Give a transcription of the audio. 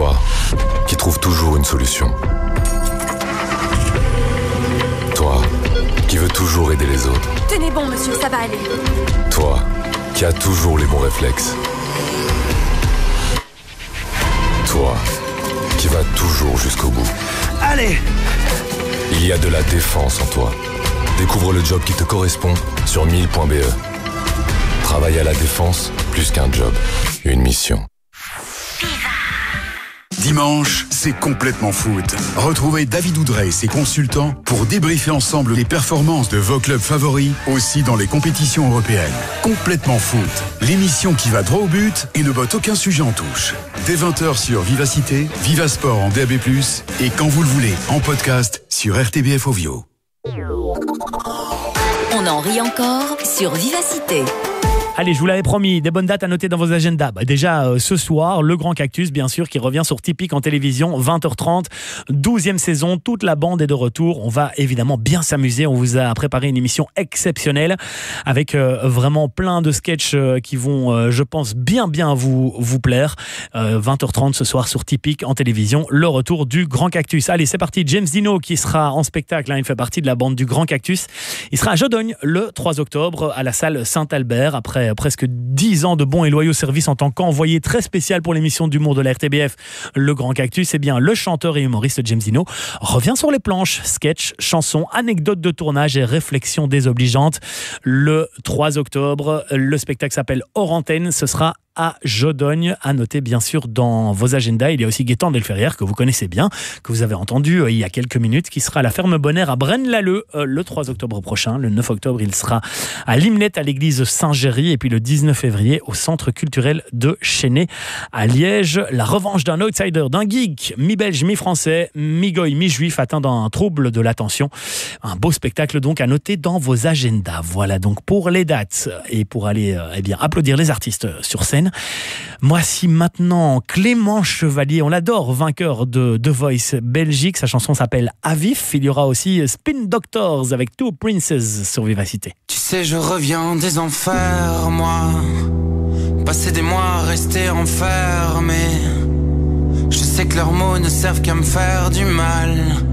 Toi, qui trouves toujours une solution. Toi, qui veux toujours aider les autres. Tenez bon, monsieur, ça va aller. Toi, qui as toujours les bons réflexes. Toi, qui vas toujours jusqu'au bout. Allez! Il y a de la défense en toi. Découvre le job qui te correspond sur 1000.be. Travailler à la défense, plus qu'un job, une mission. Dimanche, c'est complètement foot. Retrouvez David Oudrey et ses consultants pour débriefer ensemble les performances de vos clubs favoris, aussi dans les compétitions européennes. Complètement foot, l'émission qui va droit au but et ne botte aucun sujet en touche. Dès 20h sur Vivacité, Vivasport en DAB+, et quand vous le voulez, en podcast sur RTBF Ovio. On en rit encore sur Vivacité. Allez, je vous l'avais promis, des bonnes dates à noter dans vos agendas. Déjà, ce soir, le Grand Cactus, bien sûr, qui revient sur Typique en télévision, 20h30, 12e saison, toute la bande est de retour. On va évidemment bien s'amuser. On vous a préparé une émission exceptionnelle avec vraiment plein de sketchs qui vont, je pense, bien vous plaire. 20h30 ce soir sur Typique en télévision, le retour du Grand Cactus. Allez, c'est parti. James Dino qui sera en spectacle, hein, il fait partie de la bande du Grand Cactus. Il sera à Jodogne le 3 octobre à la salle Saint-Albert après presque 10 ans de bons et loyaux services en tant qu'envoyé très spécial pour l'émission d'humour de la RTBF, le Grand Cactus. Eh bien, le chanteur et humoriste James Dino revient sur les planches, sketch, chansons, anecdotes de tournage et réflexions désobligeantes. Le 3 octobre, le spectacle s'appelle Hors Antenne, ce sera à Jodogne, à noter bien sûr dans vos agendas. Il y a aussi Gaëtan Delferrière que vous connaissez bien, que vous avez entendu il y a quelques minutes, qui sera à la ferme Bonner à Braine-l'Alleud le 3 octobre prochain. Le 9 octobre, il sera à Limnet à l'église Saint-Géry, et puis le 19 février au centre culturel de Chesnay à Liège. La revanche d'un outsider, d'un geek, mi-belge, mi-français, mi-goy, mi-juif, atteint d'un trouble de l'attention. Un beau spectacle donc à noter dans vos agendas. Voilà donc pour les dates et pour aller applaudir les artistes sur scène. Voici maintenant Clément Chevalier, on l'adore, vainqueur de The Voice Belgique. Sa chanson s'appelle Avif. Il y aura aussi Spin Doctors avec Two Princes sur Vivacité. Tu sais, je reviens des enfers, moi. Passer des mois restés enfermé. Je sais que leurs mots ne servent qu'à me faire du mal.